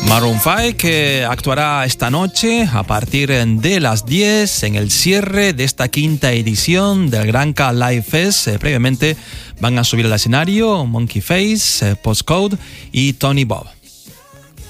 Maroon 5 que actuará esta noche a partir de las 10 en el cierre de esta quinta edición del Granca Live Fest. Previamente van a subir al escenario Monkey Face, Postcode y Tony Bob.